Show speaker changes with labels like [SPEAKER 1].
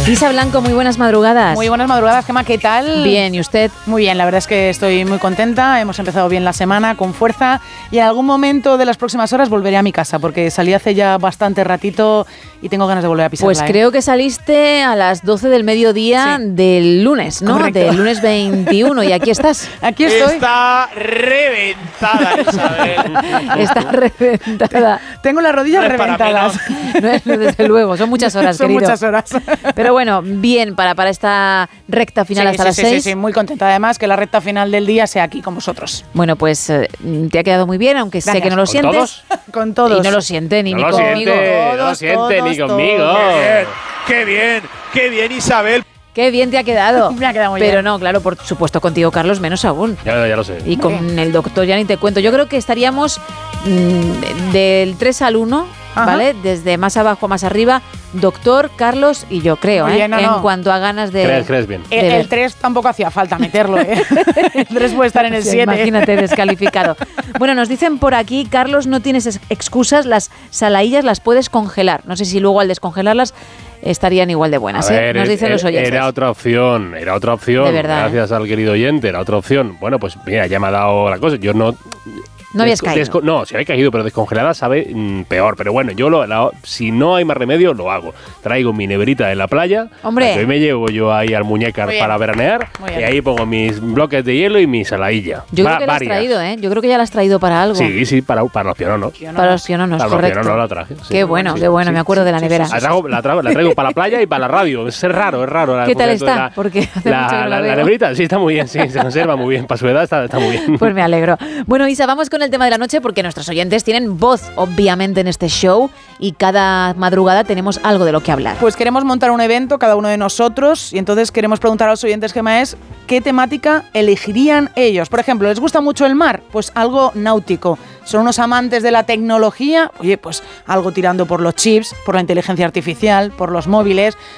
[SPEAKER 1] Isa Blanco, muy buenas madrugadas.
[SPEAKER 2] Muy buenas madrugadas, Gemma, ¿qué tal?
[SPEAKER 1] Bien, ¿y usted?
[SPEAKER 2] Muy bien, la verdad es que estoy muy contenta, hemos empezado bien la semana, con fuerza, y en algún momento de las próximas horas volveré a mi casa, porque salí hace ya bastante ratito y tengo ganas de volver a pisarla.
[SPEAKER 1] Pues creo que saliste a las 12 del mediodía del lunes, ¿no?
[SPEAKER 2] Correcto.
[SPEAKER 1] Del lunes 21, y aquí estás.
[SPEAKER 2] Aquí estoy.
[SPEAKER 3] Está reventada, Isabel.
[SPEAKER 1] Está reventada.
[SPEAKER 2] Tengo las rodillas
[SPEAKER 3] No es para
[SPEAKER 2] reventadas.
[SPEAKER 1] No, desde luego, son muchas horas,
[SPEAKER 2] Son
[SPEAKER 1] querido.
[SPEAKER 2] muchas horas.
[SPEAKER 1] Pero bueno, bien para esta recta final hasta las 6.
[SPEAKER 2] Sí, muy contenta además que la recta final del día sea aquí con vosotros.
[SPEAKER 1] Bueno, pues te ha quedado muy bien, aunque sé
[SPEAKER 2] Gracias.
[SPEAKER 1] que no lo
[SPEAKER 3] ¿Con
[SPEAKER 1] sientes.
[SPEAKER 3] todos?
[SPEAKER 2] Con todos.
[SPEAKER 1] Y no lo siente ni
[SPEAKER 3] No lo
[SPEAKER 1] conmigo.
[SPEAKER 3] siente, no lo
[SPEAKER 2] Todos,
[SPEAKER 3] siente ni
[SPEAKER 2] todos,
[SPEAKER 3] conmigo.
[SPEAKER 2] todos.
[SPEAKER 3] Qué bien, Isabel.
[SPEAKER 1] Qué bien te ha quedado.
[SPEAKER 2] Me ha quedado muy
[SPEAKER 1] Pero
[SPEAKER 2] bien.
[SPEAKER 1] no, claro, por supuesto contigo, Carlos, menos aún.
[SPEAKER 3] Ya lo sé.
[SPEAKER 1] Y con el doctor ya ni te cuento. Yo creo que estaríamos del 3 al 1,
[SPEAKER 2] Ajá.
[SPEAKER 1] ¿vale? Desde más abajo a más arriba, doctor, Carlos y yo creo,
[SPEAKER 2] Muy
[SPEAKER 1] ¿eh?
[SPEAKER 2] bien, no,
[SPEAKER 1] en
[SPEAKER 2] no.
[SPEAKER 1] cuanto a ganas de...
[SPEAKER 3] Crees bien.
[SPEAKER 1] de ver.
[SPEAKER 2] El 3 tampoco hacía falta meterlo, ¿eh? El 3 puede estar en el
[SPEAKER 1] Sí,
[SPEAKER 2] 7.
[SPEAKER 1] imagínate, descalificado. Bueno, nos dicen por aquí, Carlos, no tienes excusas, las salaillas las puedes congelar. No sé si luego al descongelarlas estarían igual de buenas,
[SPEAKER 3] A
[SPEAKER 1] ¿eh?
[SPEAKER 3] ver,
[SPEAKER 1] Nos dicen los oyentes.
[SPEAKER 3] Era otra opción.
[SPEAKER 1] De verdad,
[SPEAKER 3] Gracias al querido oyente, era otra opción. Bueno, pues mira, ya me ha dado la cosa. Yo no...
[SPEAKER 1] No habías caído.
[SPEAKER 3] No, si había caído, pero descongelada sabe peor. Pero bueno, yo si no hay más remedio, lo hago. Traigo mi neverita de la playa.
[SPEAKER 1] Hombre.
[SPEAKER 3] La que hoy me llevo yo ahí al Muñecar
[SPEAKER 2] Muy bien.
[SPEAKER 3] para veranear.
[SPEAKER 2] Muy bien.
[SPEAKER 3] Y ahí pongo mis bloques de hielo y mi saladilla.
[SPEAKER 1] Yo creo que la has
[SPEAKER 3] Varias.
[SPEAKER 1] traído, ¿eh? Yo creo que ya la has traído para algo.
[SPEAKER 3] Sí, para los piononos.
[SPEAKER 1] Para los piononos,
[SPEAKER 3] Para los
[SPEAKER 1] correcto.
[SPEAKER 3] piononos la traje. Sí.
[SPEAKER 1] Qué bueno,
[SPEAKER 3] Sí,
[SPEAKER 1] qué bueno,
[SPEAKER 3] sí,
[SPEAKER 1] me acuerdo de la
[SPEAKER 3] sí,
[SPEAKER 1] nevera.
[SPEAKER 3] sí. La traigo para la playa y para la radio. Es raro.
[SPEAKER 1] ¿Qué tal está? Porque hace mucho que no la veo.
[SPEAKER 3] La neverita, sí, está muy bien, sí, se conserva muy bien. Para su edad está muy bien.
[SPEAKER 1] Pues me alegro. Bueno, Isa, vamos con el tema de la noche porque nuestros oyentes tienen voz, obviamente, en este show y cada madrugada tenemos algo de lo que hablar.
[SPEAKER 2] Pues queremos montar un evento, cada uno de nosotros, y entonces queremos preguntar a los oyentes, Gemma, ¿qué temática elegirían ellos? Por ejemplo, ¿les gusta mucho el mar? Pues algo náutico. ¿Son unos amantes de la tecnología? Oye, pues algo tirando por los chips, por la inteligencia artificial, por los móviles.